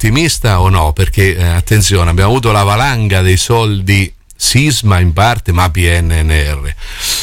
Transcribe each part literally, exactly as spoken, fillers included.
ottimista o no? Perché eh, attenzione, abbiamo avuto la valanga dei soldi Sisma in parte, ma P N R R.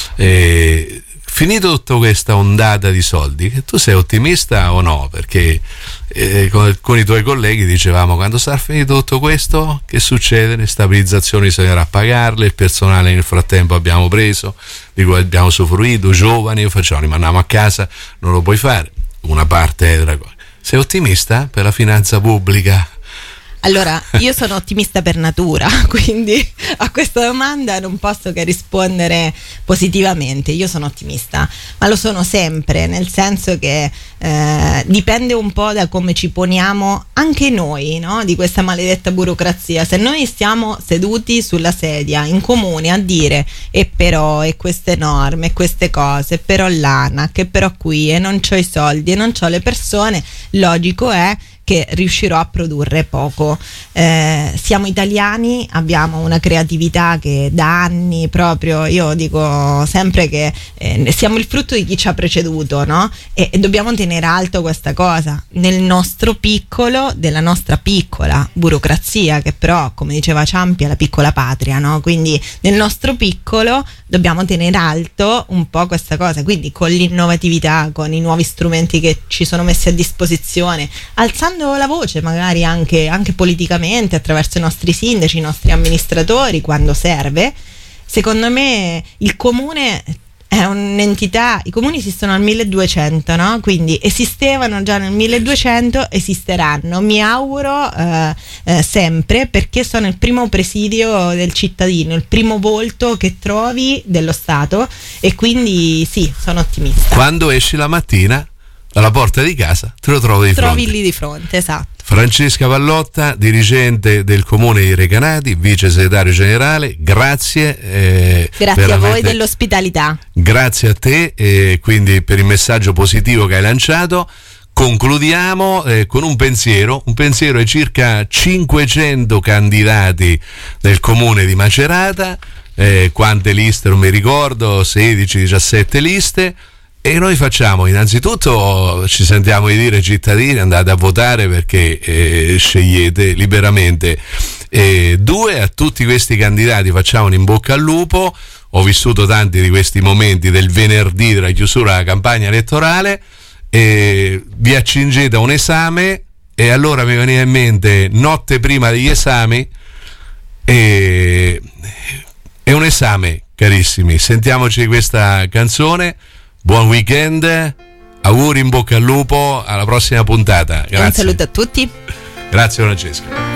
Eh, finito tutta questa ondata di soldi, tu sei ottimista o no? Perché eh, con, con i tuoi colleghi dicevamo, quando sarà finito tutto questo, che succede? Le stabilizzazioni bisognerà pagarle, il personale nel frattempo abbiamo preso, di cui abbiamo usufruito, giovani, facciamo, rimandiamo a casa, non lo puoi fare, una parte della cosa. Sei ottimista per la finanza pubblica? Allora, io sono ottimista per natura, quindi a questa domanda non posso che rispondere positivamente. Io sono ottimista, ma lo sono sempre, nel senso che eh, dipende un po' da come ci poniamo anche noi, no? Di questa maledetta burocrazia. Se noi stiamo seduti sulla sedia in comune a dire e però, e queste norme, e queste cose, però l'ANAC, e però qui, e non c'ho i soldi, e non c'ho le persone, logico è che riuscirò a produrre poco. Eh, siamo italiani, abbiamo una creatività che da anni proprio, io dico sempre che eh, siamo il frutto di chi ci ha preceduto, no? E, e dobbiamo tenere alto questa cosa nel nostro piccolo, della nostra piccola burocrazia, che però, come diceva Ciampi, è la piccola patria, no? Quindi nel nostro piccolo dobbiamo tenere alto un po' questa cosa, quindi con l'innovatività, con i nuovi strumenti che ci sono messi a disposizione, alzando la voce magari anche, anche politicamente attraverso i nostri sindaci, i nostri amministratori quando serve. Secondo me il comune è un'entità, i comuni esistono al milleduecento, no? Quindi esistevano già nel milleduecento, esisteranno, mi auguro eh, eh, sempre, perché sono il primo presidio del cittadino, il primo volto che trovi dello Stato, e quindi sì, sono ottimista. Quando esci la mattina dalla porta di casa te lo trovi di trovi fronte. lì di fronte, esatto. Francesca Pallotta, dirigente del comune di Recanati, vice segretario generale, grazie. Eh, grazie a voi dell'ospitalità. Grazie a te, eh, quindi per il messaggio positivo che hai lanciato. Concludiamo eh, con un pensiero, un pensiero ai circa cinquecento candidati del comune di Macerata, eh, quante liste non mi ricordo, sedici diciassette liste. E noi facciamo, innanzitutto ci sentiamo di dire ai cittadini, andate a votare perché eh, scegliete liberamente. E due, a tutti questi candidati facciamo un in bocca al lupo. Ho vissuto tanti di questi momenti del venerdì della chiusura della campagna elettorale, e vi accingete a un esame, e allora mi veniva in mente notte prima degli esami, e è un esame, carissimi. Sentiamoci questa canzone. Buon weekend, auguri, in bocca al lupo, alla prossima puntata. Grazie. Un saluto a tutti. Grazie Francesca.